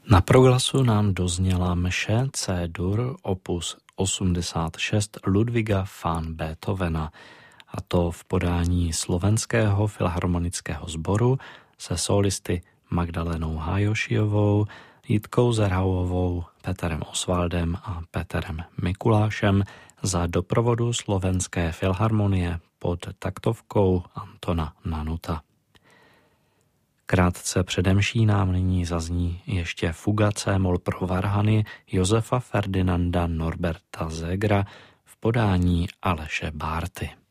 Na proglasu nám dozněla mše C-dur opus 86 Ludwiga van Beethovena, a to v podání Slovenského filharmonického sboru se solisty Magdalenou Hájošiovou, Jitkou Zerhauovou, Peterem Osvaldem a Peterem Mikulášem za doprovodu Slovenské filharmonie pod taktovkou Antona Nanuta. Krátce přede mší nám nyní zazní ještě fuga C-moll pro varhany Josefa Ferdinanda Norberta Seegera v podání Aleše Bárty.